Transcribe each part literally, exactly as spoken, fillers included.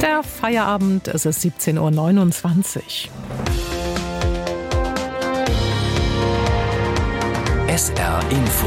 Der Feierabend, es ist siebzehn Uhr neunundzwanzig. S R Info.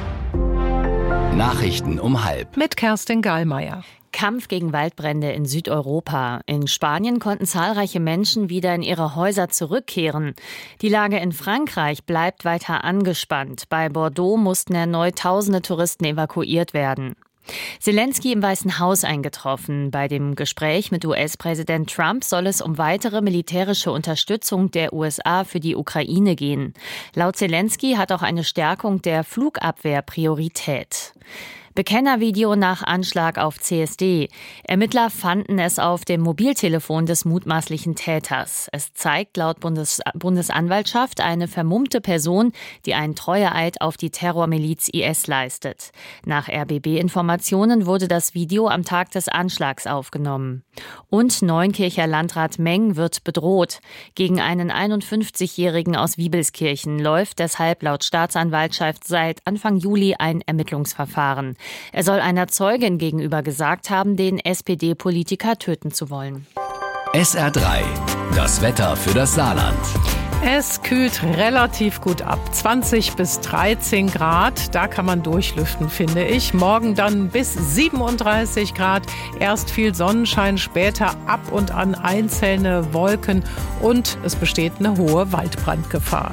Nachrichten um halb. Mit Kerstin Gallmeier. Kampf gegen Waldbrände in Südeuropa. In Spanien konnten zahlreiche Menschen wieder in ihre Häuser zurückkehren. Die Lage in Frankreich bleibt weiter angespannt. Bei Bordeaux mussten erneut tausende Touristen evakuiert werden. Zelensky im Weißen Haus eingetroffen. Bei dem Gespräch mit U S-Präsident Trump soll es um weitere militärische Unterstützung der U S A für die Ukraine gehen. Laut Zelensky hat auch eine Stärkung der Flugabwehr Priorität. Bekennervideo nach Anschlag auf C S D. Ermittler fanden es auf dem Mobiltelefon des mutmaßlichen Täters. Es zeigt laut Bundes- Bundesanwaltschaft eine vermummte Person, die einen Treueeid auf die Terrormiliz I S leistet. Nach R B B-Informationen wurde das Video am Tag des Anschlags aufgenommen. Und Neunkircher Landrat Meng wird bedroht. Gegen einen einundfünfzigjährigen aus Wiebelskirchen läuft deshalb laut Staatsanwaltschaft seit Anfang Juli ein Ermittlungsverfahren. Er soll einer Zeugin gegenüber gesagt haben, den S P D-Politiker töten zu wollen. S R drei. Das Wetter für das Saarland. Es kühlt relativ gut ab. zwanzig bis dreizehn Grad, da kann man durchlüften, finde ich. Morgen dann bis siebenunddreißig Grad. Erst viel Sonnenschein, später ab und an einzelne Wolken und es besteht eine hohe Waldbrandgefahr.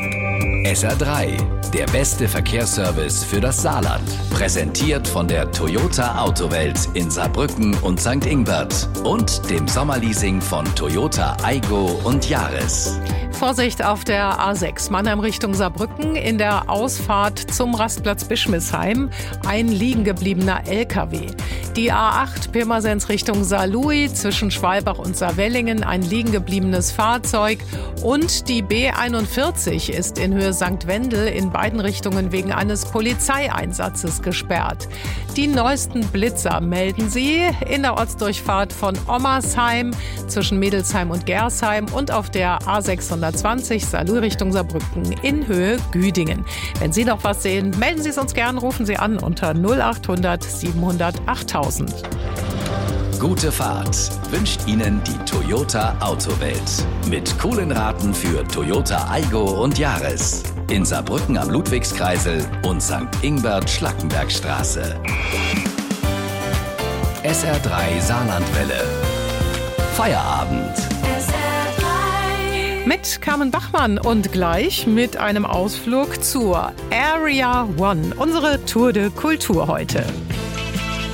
S R drei. Der beste Verkehrsservice für das Saarland. Präsentiert von der Toyota Autowelt in Saarbrücken und Sankt Ingbert und dem Sommerleasing von Toyota Aygo und Yaris. Vorsicht auf der A sechs, Mannheim Richtung Saarbrücken, in der Ausfahrt zum Rastplatz Bischmisheim, ein liegen gebliebener L K W. Die A acht, Pirmasens Richtung Saarlouis, zwischen Schwalbach und Saarwellingen, ein liegen gebliebenes Fahrzeug. Und die B einundvierzig ist in Höhe Sankt Wendel in beiden Richtungen wegen eines Polizeieinsatzes gesperrt. Die neuesten Blitzer melden sie in der Ortsdurchfahrt von Ommersheim zwischen Mädelsheim und Gersheim und auf der A sechshundertzwanzig Saarlouis Richtung Saarbrücken in Höhe Güdingen. Wenn Sie noch was sehen, melden Sie es uns gern, rufen Sie an unter null achthundert siebenhundert achttausend. Gute Fahrt wünscht Ihnen die Toyota Autowelt. Mit coolen Raten für Toyota Aygo und Yaris. In Saarbrücken am Ludwigskreisel und Sankt Ingbert-Schlackenbergstraße. S R drei Saarlandwelle. Feierabend. Mit Carmen Bachmann und gleich mit einem Ausflug zur Area One, unsere Tour de Kultur heute.